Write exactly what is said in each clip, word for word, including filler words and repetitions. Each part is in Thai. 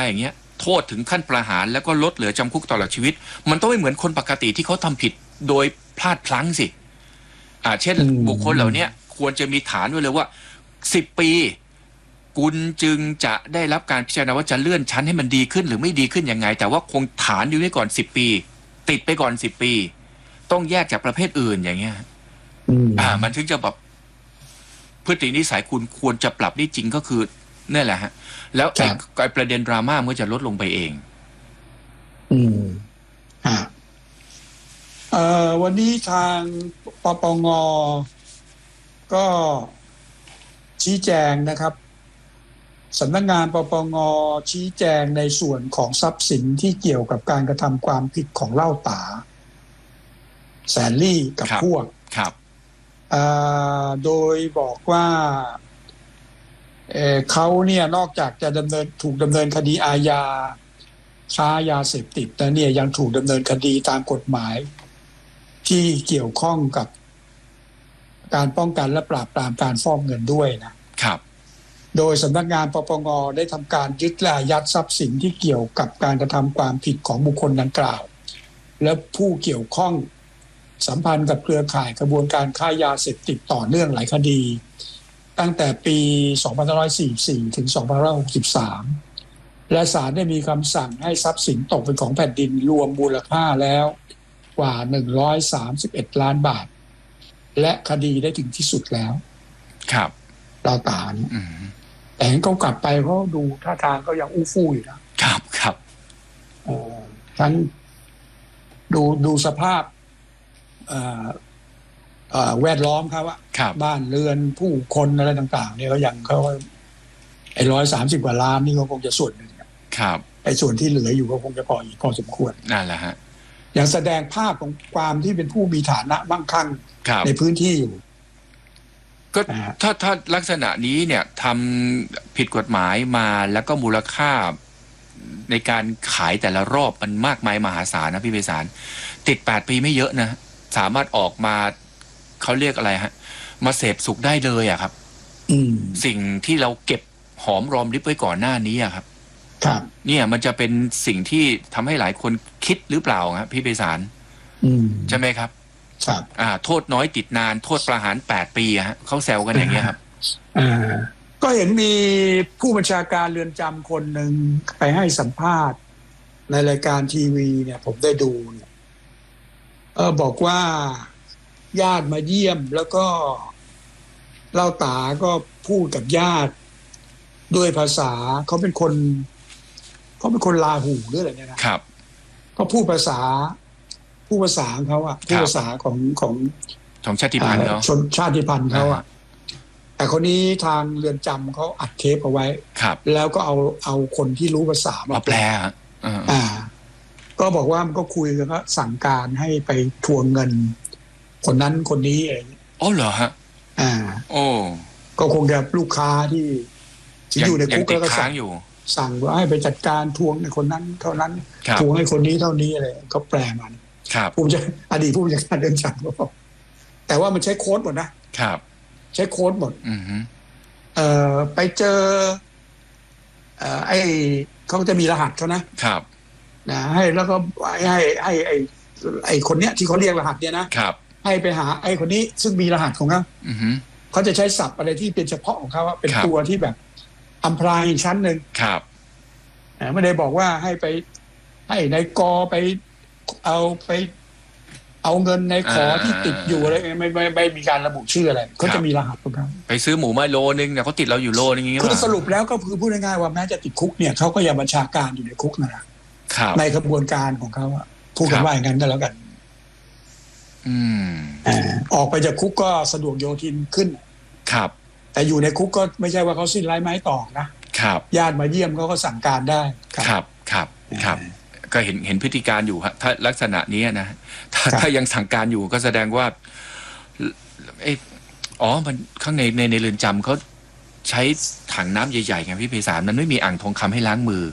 อย่างเงี้ยโทษถึงขั้นประหารแล้วก็ลดเหลือจำคุกตลอดชีวิตมันต้องไม่เหมือนคนปกติที่เขาทำผิดโดยพลาดพลั้งสิอ่าเช่นบุคคลเหล่านี้ควรจะมีฐานไว้เลยว่าสิบปีคุณจึงจะได้รับการพิจารณาว่าจะเลื่อนชั้นให้มันดีขึ้นหรือไม่ดีขึ้นยังไงแต่ว่าคงฐานอยู่ไว้ก่อนสิบปีติดไปก่อนสิบปีต้องแยกจากประเภทอื่นอย่างเงี้ยอ่ามันถึงจะแบบพฤตินิสัยคุณควรจะปรับได้จริงก็คือนี่แหละฮะแล้วไอ้ประเด็นดราม่ามันจะลดลงไปเองอืมอ่าเอ่อวันนี้ทางปปงก็ชี้แจงนะครับสำนักงานปปงชี้แจงในส่วนของทรัพย์สินที่เกี่ยวกับการกระทำความผิดของเล่าตาแสนลี่กับพวกครับโดยบอกว่าเอ่อเขาเนี่ยนอกจากจะดำเนินถูกดำเนินคดีอาญาค้ายาเสพติดแล้วเนี่ยยังถูกดำเนินคดีตามกฎหมายที่เกี่ยวข้องกับการป้องกันและปราบปรามการฟอกเงินด้วยนะครับโดยสำนักงานปปงได้ทำการยึดและอายัดทรัพย์สินที่เกี่ยวกับการกระทำความผิดของบุคคลดังกล่าวและผู้เกี่ยวข้องสัมพันธ์กับเครือข่ายกระบวนการค้ายาเสพติดต่อเนื่องหลายคดีตั้งแต่ปีสองพันห้าร้อยสี่สิบสี่ถึงสองพันห้าร้อยหกสิบสามและศาลได้มีคำสั่งให้ทรัพย์สินตกเป็นของแผ่นดินรวมมูลค่าแล้วกว่าหนึ่งร้อยสามสิบเอ็ดล้านบาทและคดีได้ถึงที่สุดแล้วครับเราตามแต่เห็นเขากลับไปเขาดูท่าทางก็ยังอู้ฟู่อยู่นะครับครับเอ่อทั้งดูดูสภาพเอ่อเอ่อแวดล้อมครับว่าบ้านเรือนผู้คนอะไรต่างๆเนี่ยเขายังเขาไอ้ร้อยสามสิบกว่าล้านนี่เขาคงจะส่วนหนึ่งครับไอ้ส่วนที่เหลืออยู่ก็คงจะพออีกพอสมควรนั่นแหละฮะอย่างแสดงภาพของความที่เป็นผู้มีฐานะมั่งคั่งในพื้นที่อยู่ก็ถ้าถ้าลักษณะนี้เนี่ยทำผิดกฎหมายมาแล้วก็มูลค่าในการขายแต่ละรอบมันมากมายมหาศาลนะพี่ไพศาลติดแปดปีไม่เยอะนะสามารถออกมาเขาเรียกอะไรฮะมาเสพสุขได้เลยอะครับสิ่งที่เราเก็บหอมรอมริบไว้ก่อนหน้านี้อะครับเนี่ยมันจะเป็นสิ่งที่ทำให้หลายคนคิดหรือเปล่าครับพี่ไพศาลใช่ไหมครับครับอ่าโทษน้อยติดนานโทษประหารแปดปีฮะเขาแซวกันอย่างเงี้ยครับอ่าก็เห็นมีผู้บัญชาการเรือนจำคนหนึ่งไปให้สัมภาษณ์ในรายการทีวีเนี่ยผมได้ดูเนี่ยเออบอกว่าญาติมาเยี่ยมแล้วก็เล่าตาก็พูดกับญาติด้วยภาษาเขาเป็นคนเขาเป็นคนลาหูหรืออะไรเนี่ยนะครับก็พูดภาษาผู้ภาษาของเขาอ่ะผู้ภาษาของของของชาติพันธุ์เขาชนชาติพันธุ์เขาอ่ะแต่คนนี้ทางเรือนจำเขาอัดเทปเอาไว้แล้วก็เอาเอาคนที่รู้ภาษามาแปลอ่าก็บอกว่ามันก็คุยกันก็สั่งการให้ไปทวงเงินคนนั้นคนนี้เองอ๋อเหรอฮะอ่าโอ้ก็คงจะลูกค้าที่อยู่ในคุกแล้วก็สั่งอยู่สั่งว่าให้ไปจัดการทวงในคนนั้นเท่านั้นทวงให้คนนี้เท่านี้อะไรก็แปลมันผู้จะอดีตผู้บัญชาการเรือนจำก็บอกแต่ว่ามันใช้โค้ดหมดนะครับใช้โค้ดหมดเอ่อไปเจอเอ่อไอ้เขาจะมีรหัสเขานะครับนะให้แล้วก็ให้ให้ไอ้ไอ้คนเนี้ยที่เขาเรียกรหัสเนี่ยนะครับให้ไปหาไอ้คนนี้ซึ่งมีรหัสของเขาเขาจะใช้ศัพท์อะไรที่เป็นเฉพาะของเขาเป็นตัวที่แบบอำพรางอีกชั้นหนึ่งครับไม่ได้บอกว่าให้ไปให้นายกอไปเอาไปเอาเงินในขอที่ติดอยู่อะไรไม่ไม่ไม่มีการระบุชื่ออะไรเขาจะมีรหัสของเขาไปซื้อหมูมาโลนึงเนี่ยเขาติดเราอยู่โลนึงอย่างเงี้ยคือสรุปแล้วก็คือพูดง่ายๆว่าแม้จะติดคุกเนี่ยเขาก็ยังบัญชาการอยู่ในคุกนั่นแหละในกระบวนการของเขาอะพูดกันว่าอย่างนั้นก็แล้วกันอืมอ่าออกไปจากคุกก็สะดวกโยทินขึ้นครับแต่อยู่ในคุกก็ไม่ใช่ว่าเขาสิ้นไร้ไม้ตอกนะครับญาติมาเยี่ยมเขาก็สั่งการได้ครับครับครับก็เห็นเห็นพฤติการอยู่ฮะถ้าลักษณะนี้นะถ้าถ้ายังสั่งการอยู่ก็แสดงว่าไอ้อ๋อมันข้างในในในเรือนจำเขาใช้ถังน้ำใหญ่ๆไงพี่ไพศาลมันไม่มีอ่างทองคำให้ล้างมือ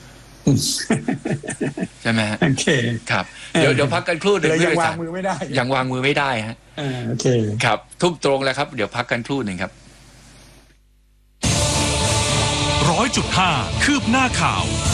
ใช่ไหมฮะโอเคครับเดี๋ยวเดี๋ยวพักกันครู่หนึ่งยังวางมือไม่ได้ยังวางมือไม่ได้ฮะโอเคครับทุ่มตรงแล้วครับเดี๋ยวพักกันครู่หนึ่งครับร้อยจุดห้าคืบหน้าข่าว